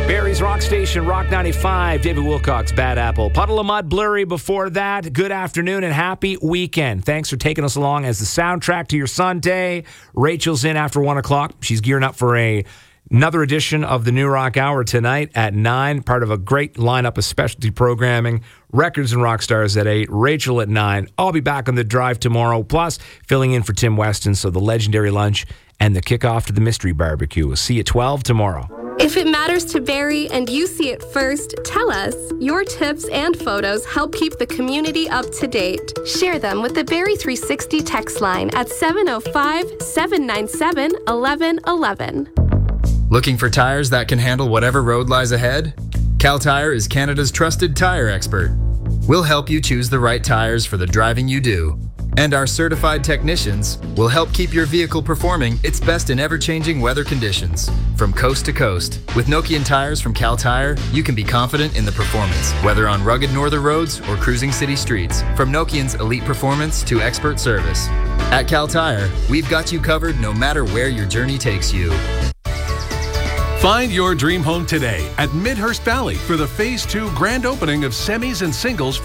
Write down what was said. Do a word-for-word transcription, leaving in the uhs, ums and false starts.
Barry's Rock Station, Rock ninety-five, David Wilcox, Bad Apple. Puddle of Mud, Blurry before that. Good afternoon and happy weekend. Thanks for taking us along as the soundtrack to your Sunday. Rachel's in after one o'clock. She's gearing up for a another edition of the New Rock Hour tonight at nine, part of a great lineup of specialty programming. Records and rock stars at eight, Rachel at nine. I'll be back on the drive tomorrow, plus filling in for Tim Weston, so the legendary lunch and the kickoff to the mystery barbecue. We'll see you at twelve tomorrow. If it matters to Barry and you see it first, tell us. Your tips and photos help keep the community up to date. Share them with the Barry three sixty text line at seven oh five, seven nine seven, one one one one. Looking for tires that can handle whatever road lies ahead? Cal Tire is Canada's trusted tire expert. We'll help you choose the right tires for the driving you do. And our certified technicians will help keep your vehicle performing its best in ever-changing weather conditions. From coast to coast, with Nokian tires from Cal Tire, you can be confident in the performance, whether on rugged northern roads or cruising city streets. From Nokian's elite performance to expert service. At Cal Tire, we've got you covered no matter where your journey takes you. Find your dream home today at Midhurst Valley for the Phase two grand opening of semis and singles